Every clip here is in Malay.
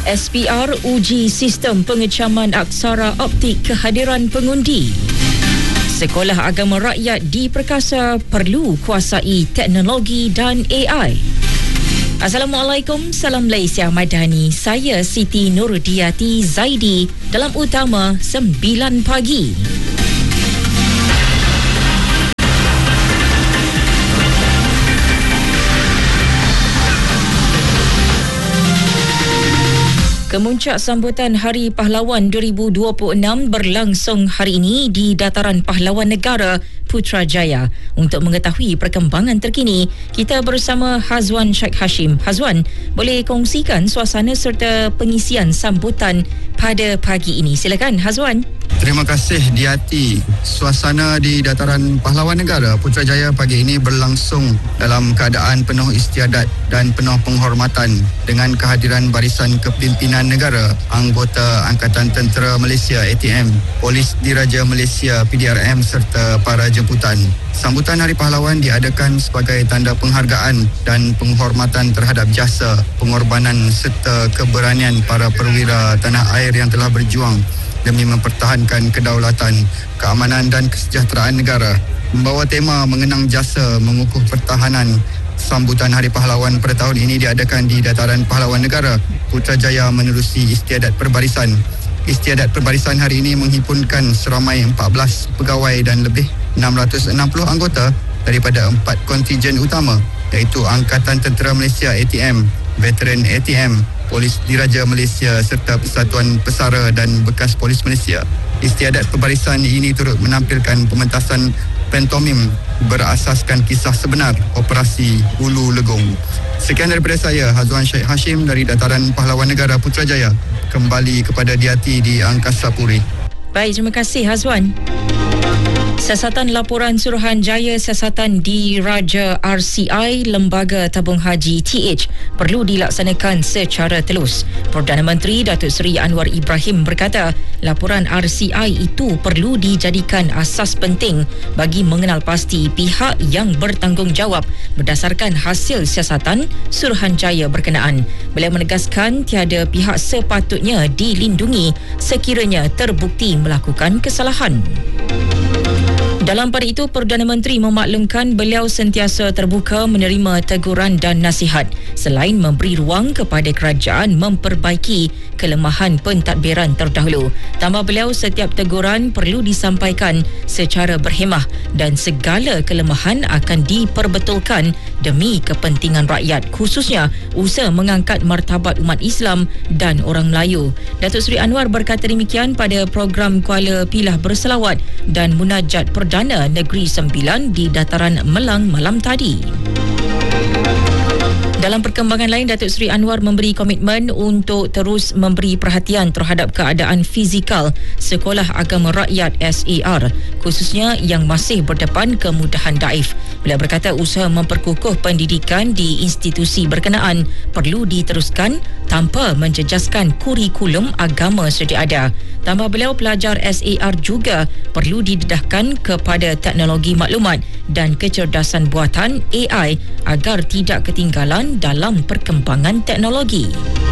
SPR uji sistem pengecaman aksara optik kehadiran pengundi. Sekolah Agama Rakyat di Perkasa perlu kuasai teknologi dan AI. Assalamualaikum, salam Malaysia Madani. Saya Siti Nurdiati Zaidi dalam Utama 9 pagi. Kemuncak sambutan Hari Pahlawan 2026 berlangsung hari ini di Dataran Pahlawan Negara Putrajaya. Untuk mengetahui perkembangan terkini, kita bersama Hazwan Sheikh Hashim. Hazwan, boleh kongsikan suasana serta pengisian sambutan pada pagi ini? Silakan Hazwan. Terima kasih Diati. Suasana di Dataran Pahlawan Negara Putrajaya pagi ini berlangsung dalam keadaan penuh istiadat dan penuh penghormatan dengan kehadiran barisan kepimpinan negara, anggota Angkatan Tentera Malaysia ATM, Polis Diraja Malaysia PDRM serta para jemputan. Sambutan Hari Pahlawan diadakan sebagai tanda penghargaan dan penghormatan terhadap jasa, pengorbanan serta keberanian para perwira tanah air yang telah berjuang demi mempertahankan kedaulatan, keamanan dan kesejahteraan negara. Membawa tema mengenang jasa mengukuh pertahanan, sambutan Hari Pahlawan pada tahun ini diadakan di Dataran Pahlawan Negara Putrajaya menerusi istiadat perbarisan. Istiadat perbarisan hari ini menghimpunkan seramai 14 pegawai dan lebih 660 anggota daripada 4 kontijen utama, iaitu Angkatan Tentera Malaysia ATM, Veteran ATM, Polis Diraja Malaysia serta Persatuan Pesara dan Bekas Polis Malaysia. Istiadat perbarisan ini turut menampilkan pementasan pantomim berasaskan kisah sebenar Operasi Hulu Legong. Sekian daripada saya, Hazwan Sheikh Hashim dari Dataran Pahlawan Negara Putrajaya. Kembali kepada Diati di Angkasa Puri. Baik, terima kasih Hazwan. Siasatan laporan Suruhanjaya siasatan di Raja RCI Lembaga Tabung Haji TH perlu dilaksanakan secara telus. Perdana Menteri Datuk Seri Anwar Ibrahim berkata, laporan RCI itu perlu dijadikan asas penting bagi mengenal pasti pihak yang bertanggungjawab berdasarkan hasil siasatan Suruhanjaya berkenaan. Beliau menegaskan tiada pihak sepatutnya dilindungi sekiranya terbukti melakukan kesalahan. Dalam pada itu, Perdana Menteri memaklumkan beliau sentiasa terbuka menerima teguran dan nasihat selain memberi ruang kepada kerajaan memperbaiki kelemahan pentadbiran terdahulu. Tambah beliau, setiap teguran perlu disampaikan secara berhemah dan segala kelemahan akan diperbetulkan demi kepentingan rakyat, khususnya usaha mengangkat martabat umat Islam dan orang Melayu. Datuk Seri Anwar berkata demikian pada program Kuala Pilah Berselawat dan Munajat Perdana Negeri Sembilan di Dataran Melang malam tadi. Dalam perkembangan lain, Datuk Seri Anwar memberi komitmen untuk terus memberi perhatian terhadap keadaan fizikal Sekolah Agama Rakyat SAR, khususnya yang masih berdepan kemudahan daif. Beliau berkata usaha memperkukuh pendidikan di institusi berkenaan perlu diteruskan tanpa menjejaskan kurikulum agama sedia ada. Tambah beliau, pelajar SAR juga perlu didedahkan kepada teknologi maklumat dan kecerdasan buatan AI agar tidak ketinggalan dalam perkembangan teknologi.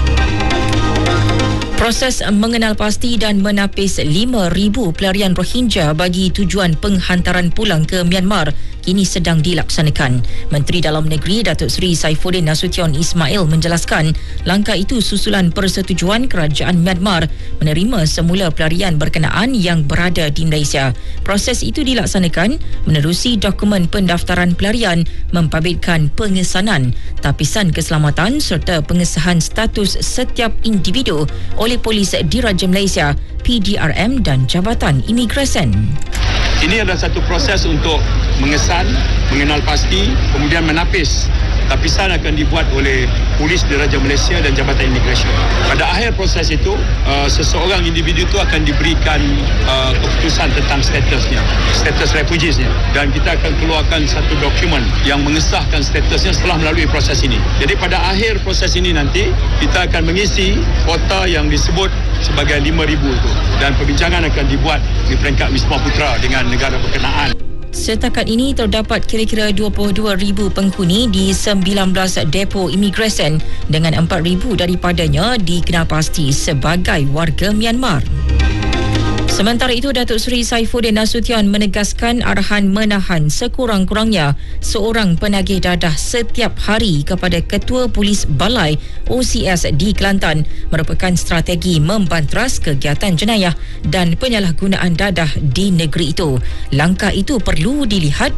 Proses mengenal pasti dan menapis 5,000 pelarian Rohingya bagi tujuan penghantaran pulang ke Myanmar kini sedang dilaksanakan. Menteri Dalam Negeri Datuk Seri Saifuddin Nasution Ismail menjelaskan langkah itu susulan persetujuan kerajaan Myanmar menerima semula pelarian berkenaan yang berada di Malaysia. Proses itu dilaksanakan menerusi dokumen pendaftaran pelarian, membabitkan pengesanan, tapisan keselamatan serta pengesahan status setiap individu oleh Polis Diraja Malaysia, PDRM dan Jabatan Imigresen. Ini adalah satu proses untuk mengesan, mengenal pasti, kemudian menapis. Tapisan akan dibuat oleh Polis Diraja Malaysia dan Jabatan Imigresen. Pada akhir proses itu, seseorang individu itu akan diberikan keputusan tentang statusnya, status refugeesnya, dan kita akan keluarkan satu dokumen yang mengesahkan statusnya setelah melalui proses ini. Jadi pada akhir proses ini nanti, kita akan mengisi kuota yang disebut sebagai 5,000 itu, dan perbincangan akan dibuat di peringkat Wisma Putra dengan negara berkenaan. Setakat ini terdapat kira-kira 22,000 penghuni di 19 depo imigresen dengan 4,000 daripadanya dikenalpasti sebagai warga Myanmar. Sementara itu, Datuk Seri Saifuddin Nasution menegaskan arahan menahan sekurang-kurangnya seorang penagih dadah setiap hari kepada Ketua Polis Balai OCS di Kelantan merupakan strategi membanteras kegiatan jenayah dan penyalahgunaan dadah di negeri itu. Langkah itu perlu dilihat